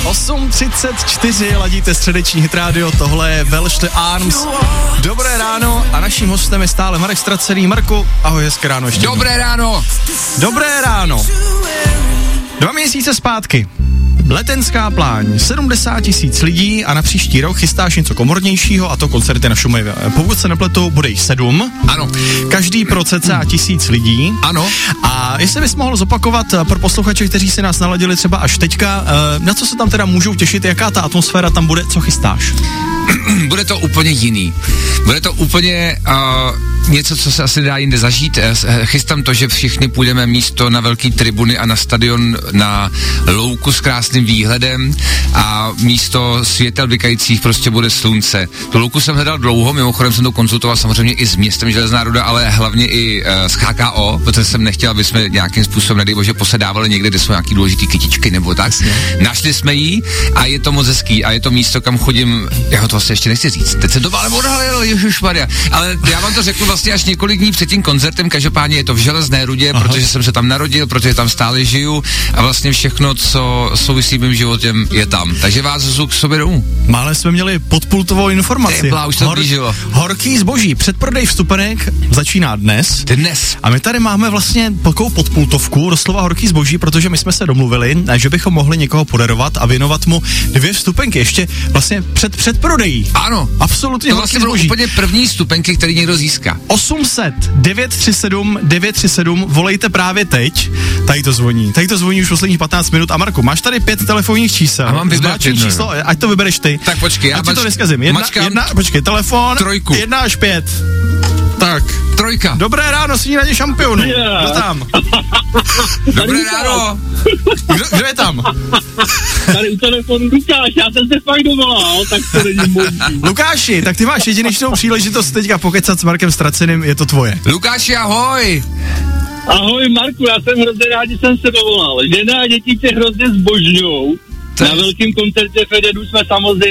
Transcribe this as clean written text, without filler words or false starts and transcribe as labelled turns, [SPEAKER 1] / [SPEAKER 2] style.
[SPEAKER 1] 8:34, ladíte středeční Hit Radio, tohle je Welsh the Arms. Dobré ráno a naším hostem je stále Marek Stracený. Marku, ahoj, hezké ráno ještě.
[SPEAKER 2] Dobré ráno.
[SPEAKER 1] Dobré ráno. 2 měsíce zpátky. Letenská pláň, 70 000 lidí a na příští rok chystáš něco komornějšího, a to koncerty na Šumavě. Pokud se nepletu, bude jich 7.
[SPEAKER 2] Ano.
[SPEAKER 1] Každý pro cca 1000 lidí.
[SPEAKER 2] Ano.
[SPEAKER 1] A jestli bys mohl zopakovat pro posluchače, kteří si nás naladili třeba až teďka, na co se tam teda můžou těšit, jaká ta atmosféra tam bude, co chystáš?
[SPEAKER 2] Bude to úplně jiný. Bude to úplně něco, co se asi dá jinde zažít. Chystám to, že všichni půjdeme místo na velký tribuny a na stadion na louku s krásným výhledem a místo světel vykajících prostě bude slunce. Tu louku jsem hledal dlouho, mimochodem jsem to konzultoval samozřejmě i s městem Železná Ruda, ale hlavně i s HKO, protože jsem nechtěl, aby jsme nějakým způsobem, nedej bože, posedávali někde, kde jsou nějaký důležitý kytičky nebo tak. Našli jsme ji a je to moc hezký a je to místo, kam chodím. Já to vlastně ještě nechci říct. Teď se to ale odhalilo, ježišmarja. Ale já vám to řeknu vlastně až několik dní před tím koncertem, každopádně je to v Železné Rudě, protože jsem se tam narodil, protože tam stále žiju a vlastně všechno, co souvisí s mým životem, je tam. Takže vás zvu k sobě domů.
[SPEAKER 1] Mále jsme měli podpultovou informaci.
[SPEAKER 2] Už to blížilo.
[SPEAKER 1] Horký zboží. Předprodej vstupenek začíná dnes.
[SPEAKER 2] A
[SPEAKER 1] my tady máme vlastně takovou podpultovku, doslova horký zboží, protože my jsme se domluvili, že bychom mohli někoho podarovat a věnovat mu 2 vstupenky ještě vlastně předprodejí.
[SPEAKER 2] Ano.
[SPEAKER 1] Absolutně.
[SPEAKER 2] To vlastně budou úplně první vstupenky, který někdo získá.
[SPEAKER 1] 800 937 937, volejte právě teď. Tady to zvoní už posledních 15 minut. A Marku, máš tady 5 telefonních čísel.
[SPEAKER 2] A mám vybrat
[SPEAKER 1] číslo, ať to vybereš ty.
[SPEAKER 2] Tak počkej, já
[SPEAKER 1] to vyskazím. Počkej, telefon.
[SPEAKER 2] 3.
[SPEAKER 1] 1 až 5. Tak.
[SPEAKER 2] 3.
[SPEAKER 1] Dobré ráno, snídaně šampionů.
[SPEAKER 3] Yeah.
[SPEAKER 1] Kdo tam?
[SPEAKER 2] Dobré ráno.
[SPEAKER 1] Kdo je tam?
[SPEAKER 3] Tady u telefonu Lukáš, já jsem se fakt dovolal, tak to není možný.
[SPEAKER 1] Lukáši, tak ty máš jedinečnou příležitost teďka pokecat s Markem Straceným, je to tvoje.
[SPEAKER 2] Lukáši, ahoj.
[SPEAKER 3] Ahoj Marku, já jsem hrozně rád, že jsem se dovolal. Žena a děti tě hrozně zbožňujou. Na velkým koncertě Fededu jsme samozřejmě